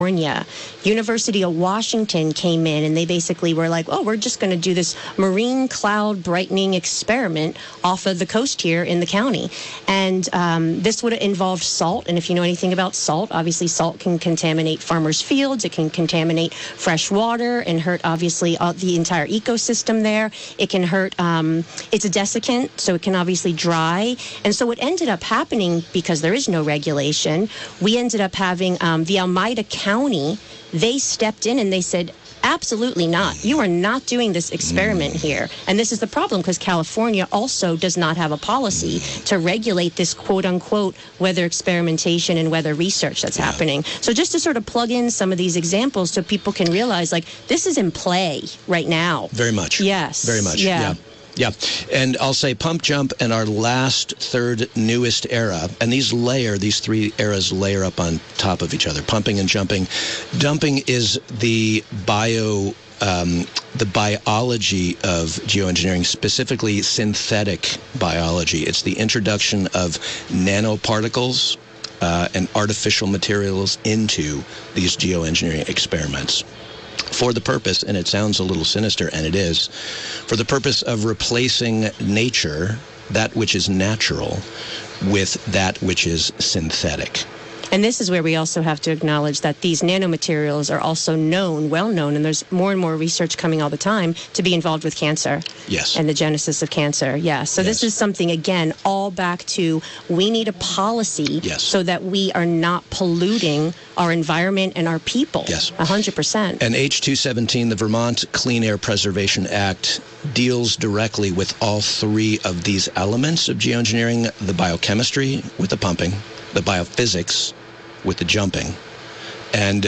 University of Washington came in and they basically were like, oh, we're just going to do this marine cloud brightening experiment off of the coast here in the county. And this would have involved salt. And if you know anything about salt, obviously salt can contaminate farmers' fields. It can contaminate fresh water and hurt, obviously, the entire ecosystem there. It can hurt, it's a desiccant, so it can obviously dry. And so what ended up happening, because there is no regulation, we ended up having the Almeida County, they stepped in and they said, absolutely not. You are not doing this experiment here. And this is the problem, because California also does not have a policy to regulate this quote-unquote weather experimentation and weather research that's happening. So just to sort of plug in some of these examples so people can realize, like, this is in play right now. Very much. Yes. Very much. Yeah. Yeah, and I'll say pump, jump, and our last, third, newest era, and these three eras layer up on top of each other, pumping and jumping. Dumping is the biology of geoengineering, specifically synthetic biology. It's the introduction of nanoparticles and artificial materials into these geoengineering experiments, for the purpose, and it sounds a little sinister, and it is, for the purpose of replacing nature, that which is natural, with that which is synthetic. And this is where we also have to acknowledge that these nanomaterials are also well known, and there's more and more research coming all the time to be involved with cancer. Yes. And the genesis of cancer. Yeah. So this is something, again, all back to we need a policy so that we are not polluting our environment and our people. Yes. 100%. And H217, the Vermont Clean Air Preservation Act, deals directly with all three of these elements of geoengineering: the biochemistry with the pumping, the biophysics with the jumping, and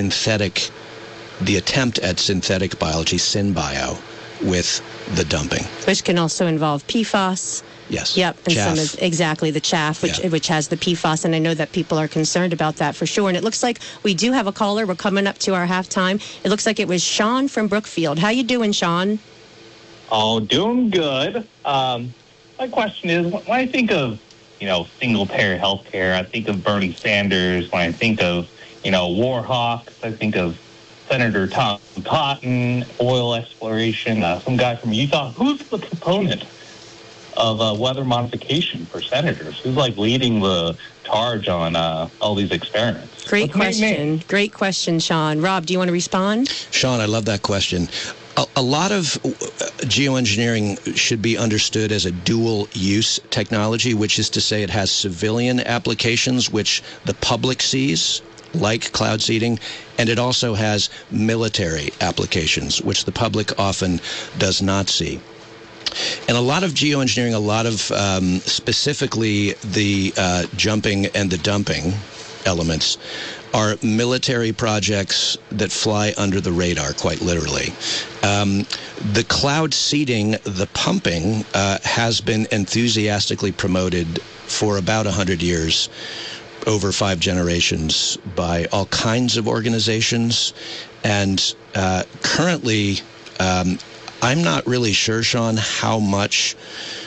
the attempt at synthetic biology, synbio, with the dumping. Which can also involve PFAS. Yes. Yep. And chaff. The chaff, which has the PFAS, and I know that people are concerned about that for sure. And it looks like we do have a caller. We're coming up to our halftime. It looks like it was Sean from Brookfield. How you doing, Sean? Oh, doing good. My question is, when I think of single-payer health care, I think of Bernie Sanders. When I think of, war hawks, I think of Senator Tom Cotton, oil exploration, some guy from Utah. Who's the proponent of weather modification for senators? Who's, leading the charge on all these experiments? Great question, Sean. Rob, do you want to respond? Sean, I love that question. A lot of geoengineering should be understood as a dual-use technology, which is to say it has civilian applications, which the public sees, like cloud seeding, and it also has military applications, which the public often does not see. And a lot of geoengineering, specifically the jumping and the dumping elements, are military projects that fly under the radar, quite literally. The cloud seeding, the pumping, has been enthusiastically promoted for about 100 years, over 5 generations, by all kinds of organizations. And currently, I'm not really sure, Sean, how much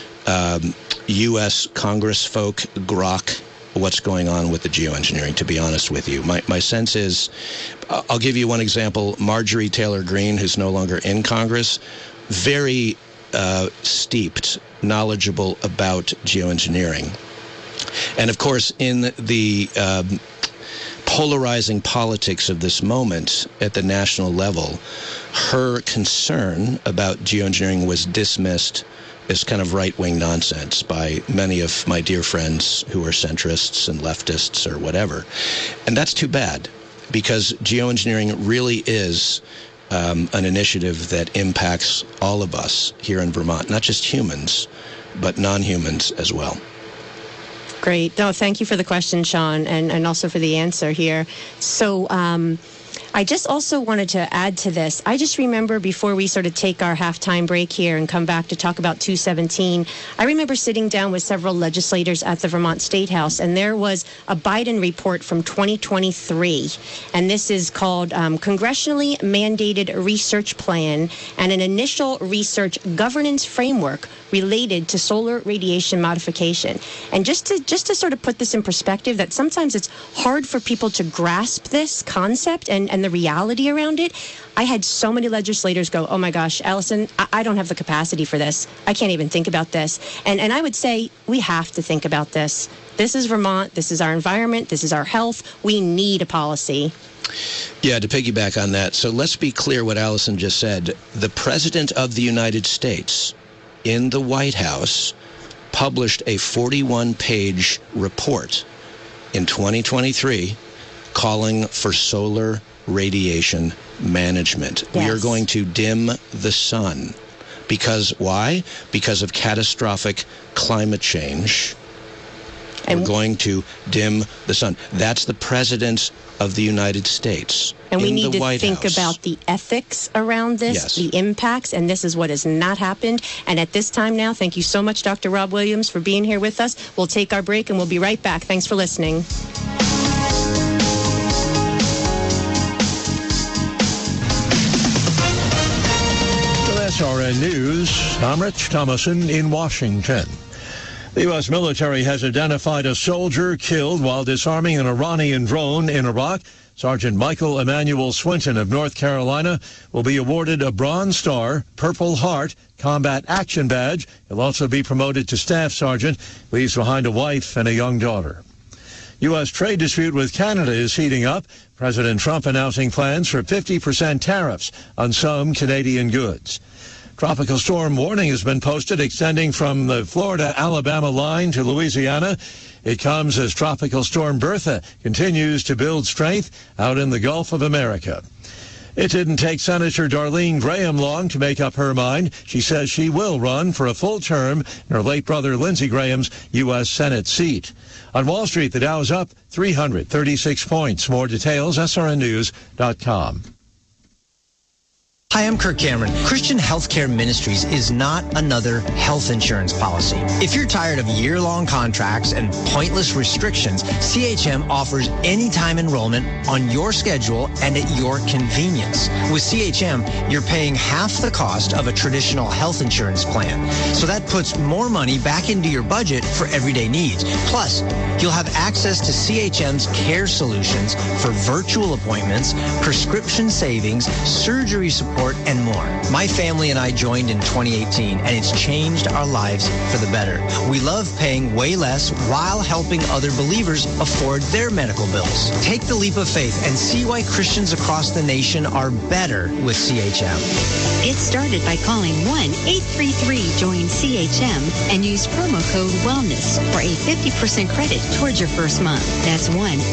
U.S. Congress folk grok what's going on with the geoengineering, to be honest with you. My sense is, I'll give you one example. Marjorie Taylor Greene, who's no longer in Congress, very steeped, knowledgeable about geoengineering. And of course, in the polarizing politics of this moment at the national level, her concern about geoengineering was dismissed as kind of right-wing nonsense by many of my dear friends who are centrists and leftists or whatever. And that's too bad, because geoengineering really is an initiative that impacts all of us here in Vermont, not just humans, but non-humans as well. Great. No, thank you for the question, Sean, and also for the answer here. So I just also wanted to add to this. I just remember before we sort of take our halftime break here and come back to talk about 217, I remember sitting down with several legislators at the Vermont State House, and there was a Biden report from 2023, and this is called Congressionally Mandated Research Plan and an Initial Research Governance Framework related to solar radiation modification. And just to sort of put this in perspective, that sometimes it's hard for people to grasp this concept and the reality around it. I had so many legislators go, oh my gosh, Allison, I don't have the capacity for this. I can't even think about this. And I would say we have to think about this. This is Vermont. This is our environment. This is our health. We need a policy. Yeah, to piggyback on that. So let's be clear what Allison just said. The President of the United States in the White House published a 41-page report in 2023 calling for solar radiation management. Yes. We are going to dim the sun. Because why? Because of catastrophic climate change. We're going to dim the sun. That's the President of the United States. And we need to think about the ethics around this, yes, the impacts, and this is what has not happened. And at this time now, thank you so much, Dr. Rob Williams, for being here with us. We'll take our break, and we'll be right back. Thanks for listening. SRN News, I'm Rich Thomason in Washington. The U.S. military has identified a soldier killed while disarming an Iranian drone in Iraq. Sergeant Michael Emanuel Swinton of North Carolina will be awarded a Bronze Star, Purple Heart Combat Action Badge. He'll also be promoted to Staff Sergeant, leaves behind a wife and a young daughter. U.S. trade dispute with Canada is heating up. President Trump announcing plans for 50% tariffs on some Canadian goods. Tropical storm warning has been posted extending from the Florida-Alabama line to Louisiana. It comes as Tropical Storm Bertha continues to build strength out in the Gulf of America. It didn't take Senator Darlene Graham long to make up her mind. She says she will run for a full term in her late brother Lindsey Graham's U.S. Senate seat. On Wall Street, the Dow's up 336 points. More details, srnnews.com. Hi, I'm Kirk Cameron. Christian Healthcare Ministries is not another health insurance policy. If you're tired of year-long contracts and pointless restrictions, CHM offers anytime enrollment on your schedule and at your convenience. With CHM, you're paying half the cost of a traditional health insurance plan. So that puts more money back into your budget for everyday needs. Plus, you'll have access to CHM's care solutions for virtual appointments, prescription savings, surgery support, and more. My family and I joined in 2018, and it's changed our lives for the better. We love paying way less while helping other believers afford their medical bills. Take the leap of faith and see why Christians across the nation are better with CHM. Get started by calling 1-833-JOIN-CHM and use promo code WELLNESS for a 50% credit towards your first month. That's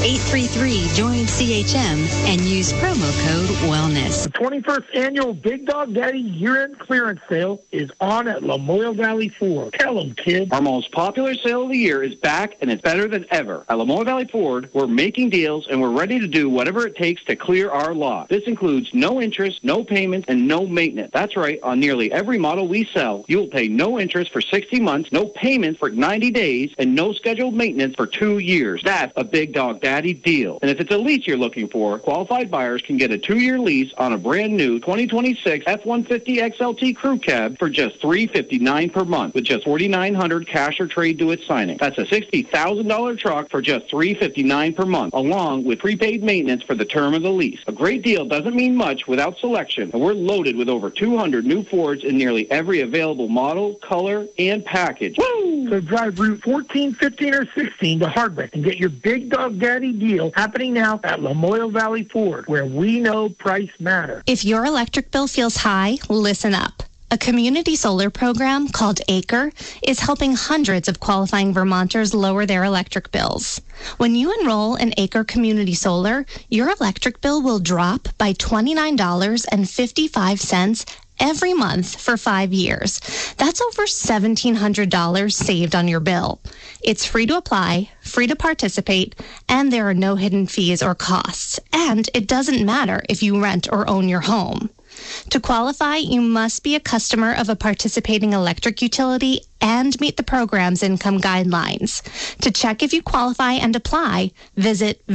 1-833-JOIN-CHM and use promo code WELLNESS. The 21st Annual Big Dog Daddy year-end clearance sale is on at Lamoille Valley Ford. Tell them, kid. Our most popular sale of the year is back, and it's better than ever. At Lamoille Valley Ford, we're making deals, and we're ready to do whatever it takes to clear our lot. This includes no interest, no payments, and no maintenance. That's right. On nearly every model we sell, you will pay no interest for 60 months, no payments for 90 days, and no scheduled maintenance for 2 years. That's a Big Dog Daddy deal. And if it's a lease you're looking for, qualified buyers can get a 2-year lease on a brand new 2026 F-150 XLT Crew Cab for just $359 per month with just $4,900 cash or trade to its signing. That's a $60,000 truck for just $359 per month, along with prepaid maintenance for the term of the lease. A great deal doesn't mean much without selection, and we're loaded with over 200 new Fords in nearly every available model, color, and package. Woo! So drive Route 14, 15, or 16 to Hardwick and get your Big Dog Daddy deal happening now at Lamoille Valley Ford, where we know price matters. If your electric bill feels high, listen up. A community solar program called ACRE is helping hundreds of qualifying Vermonters lower their electric bills. When you enroll in ACRE Community Solar, your electric bill will drop by $29.55 every month for 5 years. That's over $1,700 saved on your bill. It's free to apply, free to participate, and there are no hidden fees or costs. And it doesn't matter if you rent or own your home. To qualify, you must be a customer of a participating electric utility and meet the program's income guidelines. To check if you qualify and apply, visit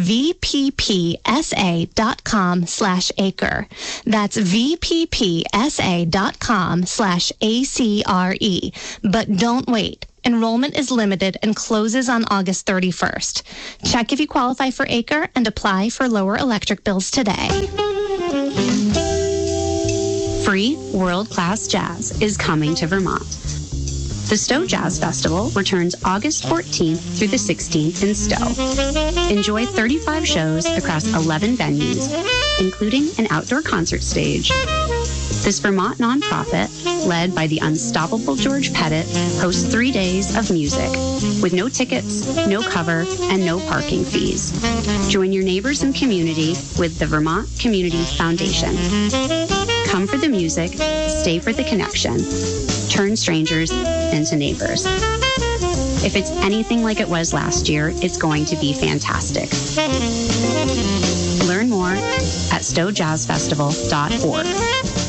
vppsa.com/acre. That's vppsa.com/ACRE. But don't wait. Enrollment is limited and closes on August 31st. Check if you qualify for ACRE and apply for lower electric bills today. Free world-class jazz is coming to Vermont. The Stowe Jazz Festival returns August 14th through the 16th in Stowe. Enjoy 35 shows across 11 venues, including an outdoor concert stage. This Vermont nonprofit, led by the unstoppable George Pettit, hosts 3 days of music with no tickets, no cover, and no parking fees. Join your neighbors and community with the Vermont Community Foundation. Come for the music, stay for the connection. Turn strangers into neighbors. If it's anything like it was last year, it's going to be fantastic. Learn more at stowejazzfestival.org.